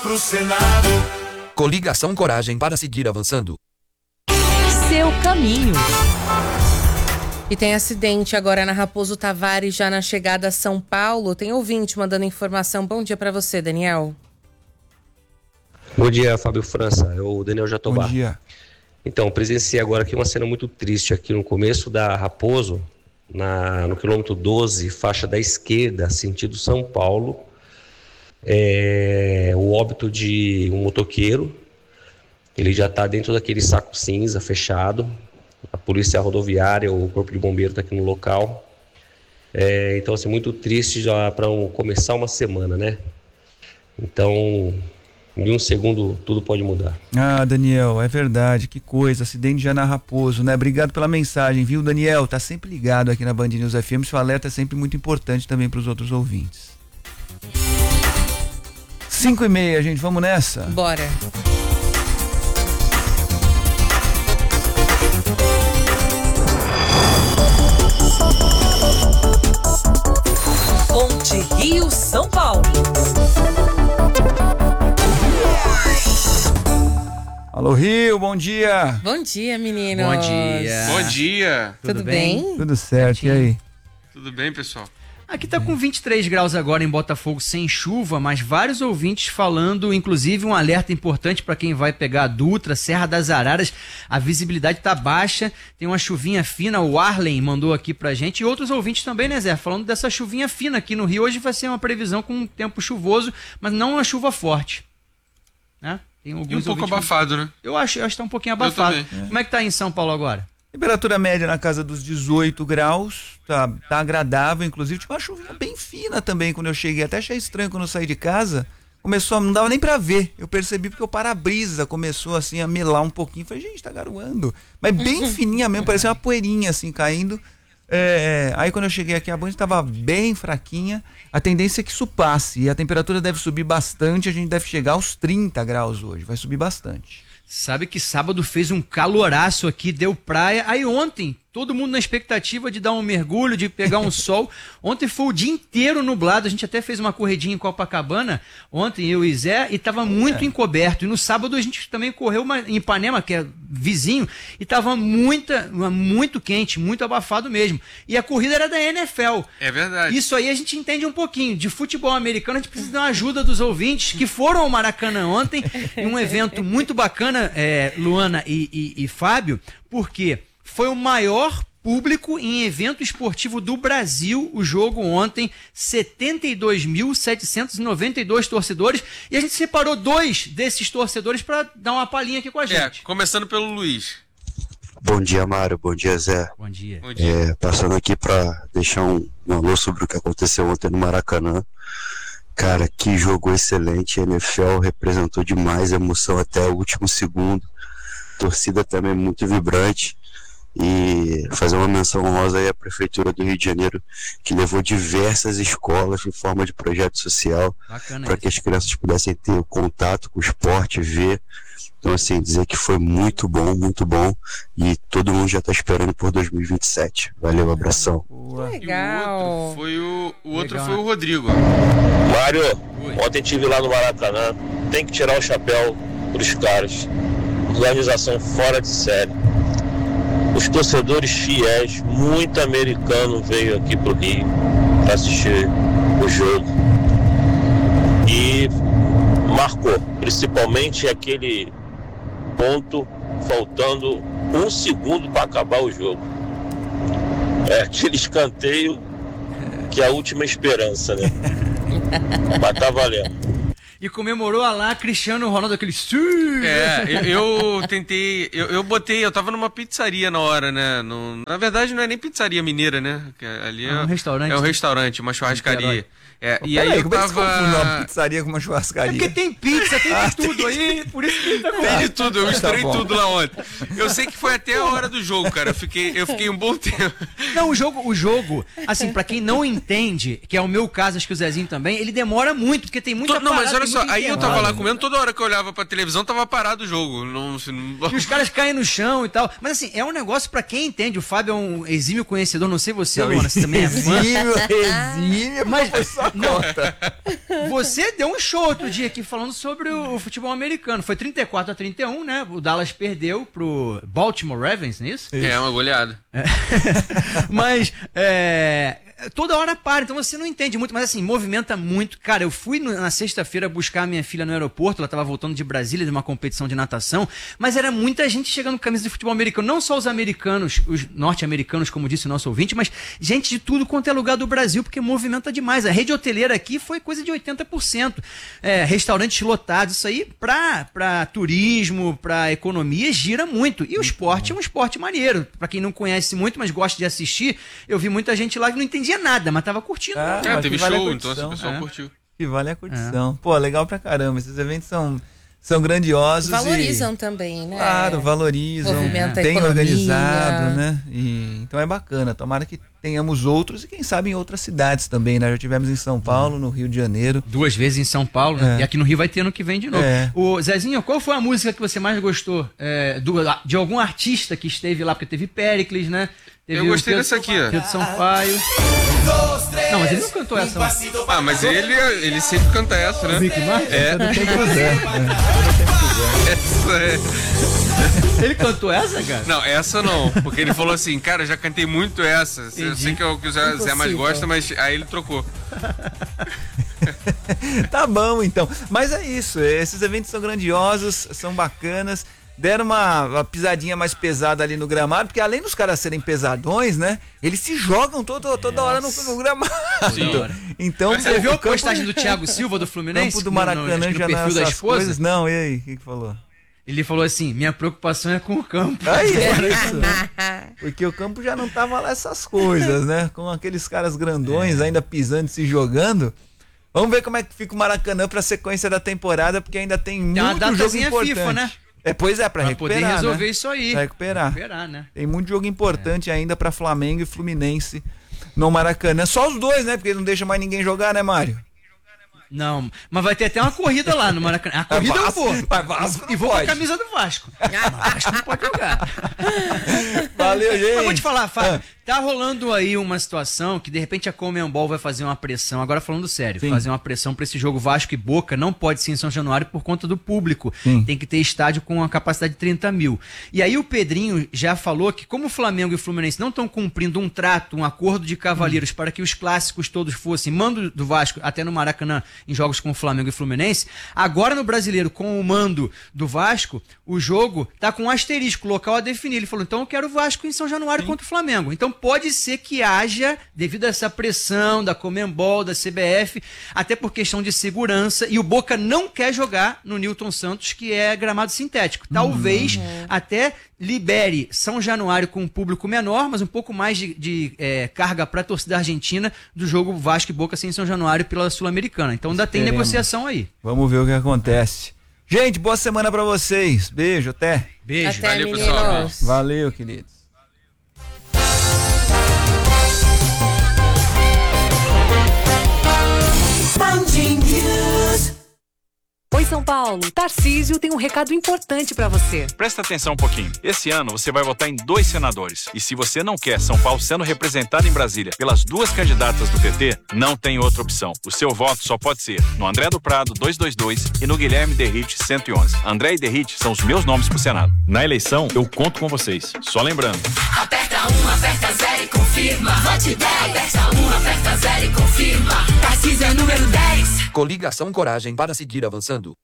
pro Senado. Coligação Coragem para seguir avançando. Seu caminho. E tem acidente agora na Raposo Tavares, já na chegada a São Paulo. Tem ouvinte mandando informação. Bom dia para você, Daniel. Bom dia, Fábio França. É o Daniel Jatobá. Bom dia. Então, presenciei agora aqui uma cena muito triste aqui no começo da Raposo, no quilômetro 12, faixa da esquerda, sentido São Paulo. O óbito de um motoqueiro. Ele já está dentro daquele saco cinza fechado. A polícia rodoviária, o corpo de bombeiro está aqui no local. Então, assim, muito triste já para começar uma semana, né? Então, em um segundo tudo pode mudar. Ah, Daniel, é verdade, que coisa, acidente já na Raposo, né? Obrigado pela mensagem, viu, Daniel? Tá sempre ligado aqui na Band News FM, seu alerta é sempre muito importante também para os outros ouvintes. 5h30, gente, vamos nessa? Bora. Ponte Rio São Paulo. Alô, Rio, bom dia. Bom dia, meninos. Bom dia. Bom dia. Tudo bem? Tudo certo, e aí? Tudo bem, pessoal? Aqui tá com 23 graus agora em Botafogo, sem chuva, mas vários ouvintes falando, inclusive um alerta importante para quem vai pegar a Dutra, Serra das Araras, a visibilidade tá baixa, tem uma chuvinha fina, o Arlen mandou aqui pra gente, e outros ouvintes também, né, Zé, falando dessa chuvinha fina aqui no Rio. Hoje vai ser uma previsão com um tempo chuvoso, mas não uma chuva forte, né? Tem alguns E um pouco ouvintes abafado, né? Eu acho que tá um pouquinho abafado. Como é que tá aí em São Paulo agora? Temperatura média na casa dos 18 graus, tá agradável, inclusive tinha uma chuvinha bem fina também quando eu cheguei, até achei estranho quando eu saí de casa, começou, não dava nem pra ver, eu percebi porque o para-brisa começou assim a melar um pouquinho, falei, gente, tá garoando, mas bem fininha mesmo, parecia uma poeirinha assim caindo. Aí quando eu cheguei aqui a Band estava bem fraquinha, a tendência é que isso passe e a temperatura deve subir bastante, a gente deve chegar aos 30 graus hoje, vai subir bastante. Sabe que sábado fez um caloraço aqui, deu praia. Aí ontem, todo mundo na expectativa de dar um mergulho, de pegar um sol. Ontem foi o dia inteiro nublado. A gente até fez uma corridinha em Copacabana, ontem eu e Zé, e tava muito encoberto. E no sábado a gente também correu em Ipanema, que é vizinho, e tava muito quente, muito abafado mesmo. E a corrida era da NFL. É verdade. Isso aí a gente entende um pouquinho. De futebol americano, a gente precisa da ajuda dos ouvintes que foram ao Maracanã ontem, em um evento muito bacana, Luana e Fábio, porque foi o maior público em evento esportivo do Brasil, o jogo ontem, 72.792 torcedores, e a gente separou 2 desses torcedores para dar uma palhinha aqui com a gente. Começando pelo Luiz. Bom dia, Mário, bom dia, Zé. Bom dia. Bom dia. Passando aqui para deixar um alô sobre o que aconteceu ontem no Maracanã. Cara, que jogo excelente, a NFL representou demais a emoção até o último segundo, torcida também muito vibrante, e fazer uma menção honrosa aí à Prefeitura do Rio de Janeiro, que levou diversas escolas em forma de projeto social para que as crianças pudessem ter contato com o esporte, ver. Então, assim, dizer que foi muito bom, e todo mundo já está esperando por 2027. Valeu, abração. Legal. O outro foi o Rodrigo. Mário, ontem estive lá no Maracanã, tem que tirar o chapéu pros caras. Organização fora de série. Os torcedores fiéis, muito americano veio aqui pro Rio para assistir o jogo. E marcou, principalmente aquele ponto faltando 1 segundo para acabar o jogo. Aquele escanteio que é a última esperança, né? Mas tá valendo. E comemorou lá Cristiano Ronaldo, aquele... Eu tentei... Eu tava numa pizzaria na hora, né? Na verdade não é nem pizzaria mineira, né? Ali um restaurante. É um restaurante, uma churrascaria. E aí eu tava... uma pizzaria com uma churrascaria? Porque tem pizza, tem de tudo aí, por isso que ele tá Tem de tudo, eu misturei tudo lá ontem. Eu sei que foi até a hora do jogo, cara. Eu fiquei um bom tempo. Não, o jogo, assim, pra quem não entende, que é o meu caso, acho que o Zezinho também, ele demora muito, porque tem muita parada, mas olha só, muito aí eu intervalo. tava lá comendo, toda hora que eu olhava pra televisão, tava parado o jogo. E os caras caem no chão e tal. Mas assim, é um negócio pra quem entende. O Fábio é um exímio conhecedor, não sei você, Luana, você também é fã. Exímio, mas só conta. Você deu um show outro dia aqui falando sobre o futebol americano. Foi 34-31, né? O Dallas perdeu pro Baltimore Ravens, não é isso? É, uma goleada. Mas, toda hora para, então você não entende muito, mas assim, movimenta muito. Cara, eu fui na sexta-feira buscar a minha filha no aeroporto, ela tava voltando de Brasília de uma competição de natação, mas era muita gente chegando com camisa de futebol americano, não só os americanos, os norte-americanos, como disse o nosso ouvinte, mas gente de tudo quanto é lugar do Brasil, porque movimenta demais. A rede hoteleira aqui foi coisa de 80%. Restaurantes lotados, isso aí pra turismo, pra economia, gira muito. E o esporte é um esporte maneiro. Pra quem não conhece muito, mas gosta de assistir, eu vi muita gente lá que não entendia nada, mas tava curtindo. Teve show, então o pessoal curtiu. Que vale a curtição. Pô, legal pra caramba. Esses eventos são grandiosos. Valorizam também, né? Claro, valorizam. Movimenta a bem economia. organizado, né? Então é bacana. Tomara que tenhamos outros e quem sabe em outras cidades também, né? Já tivemos em São Paulo, no Rio de Janeiro. 2 vezes em São Paulo, né? E aqui no Rio vai ter ano que vem de novo. O Zezinho, qual foi a música que você mais gostou de algum artista que esteve lá? Porque teve Péricles, né? Teve Eu gostei dessa aqui, ó. Pedro Sampaio. Não, mas ele não cantou essa. Ah, mas ele sempre canta essa, né? O Rick Martin? Essa é. Ele cantou essa, cara? Não, essa não. Porque ele falou assim, cara, eu já cantei muito essa. Eu sei que é o que o Zé mais gosta, mas aí ele trocou. Tá bom, então. Mas é isso. Esses eventos são grandiosos, são bacanas. Deram uma pisadinha mais pesada ali no gramado, porque além dos caras serem pesadões, né? Eles se jogam toda hora no gramado. Sim. Então, você viu a postagem do Thiago Silva do Fluminense? Campo do Maracanã já perfil da esposa? Coisas. Não, e aí? O que falou? Ele falou assim, minha preocupação é com o campo. Aí, isso. Porque o campo já não tava lá essas coisas, né? Com aqueles caras grandões ainda pisando e se jogando. Vamos ver como é que fica o Maracanã pra sequência da temporada, porque ainda tem muito jogo importante. FIFA, né? Pois é, pra recuperar, poder resolver né? isso aí. Pra recuperar, né? Tem muito jogo importante ainda pra Flamengo e Fluminense no Maracanã. Só os dois, né? Porque não deixa mais ninguém jogar, né, Mário? Não, mas vai ter até uma corrida lá no Maracanã. A corrida eu vou. E vou com a camisa do Vasco. O Vasco não pode jogar. Valeu, gente. Mas vou te falar, Fábio, tá rolando aí uma situação que de repente a Conmebol vai fazer uma pressão, agora falando sério, fazer uma pressão pra esse jogo Vasco e Boca, não pode ser em São Januário por conta do público. Tem que ter estádio com a capacidade de 30 mil. E aí o Pedrinho já falou que como o Flamengo e o Fluminense não estão cumprindo um trato, um acordo de cavalheiros para que os clássicos todos fossem, mando do Vasco até no Maracanã, em jogos com o Flamengo e Fluminense, agora no Brasileiro, com o mando do Vasco, o jogo tá com um asterisco, local a definir. Ele falou, então eu quero o Vasco em São Januário contra o Flamengo. Então pode ser que haja, devido a essa pressão da Conmebol, da CBF, até por questão de segurança, e o Boca não quer jogar no Newton Santos, que é gramado sintético. Talvez até libere São Januário com um público menor, mas um pouco mais de carga para a torcida argentina do jogo Vasco e Boca sem São Januário pela Sul-Americana. Então ainda tem negociação aí. Vamos ver o que acontece. Gente, boa semana para vocês. Beijo, até. Beijo. Até, Valeu, meninos. pessoal. Valeu, queridos. Oi, São Paulo. Tarcísio tem um recado importante pra você. Presta atenção um pouquinho. Esse ano você vai votar em 2 senadores. E se você não quer São Paulo sendo representado em Brasília pelas 2 candidatas do PT, não tem outra opção. O seu voto só pode ser no André do Prado 222 e no Guilherme Derrite 111. André e Derrite são os meus nomes pro Senado. Na eleição, eu conto com vocês. Só lembrando. Aperta 1, aperta 0 e confirma. Vote 10. Aperta 1, aperta 0 e confirma. Tarcísio é número 10. Coligação Coragem para seguir avançando.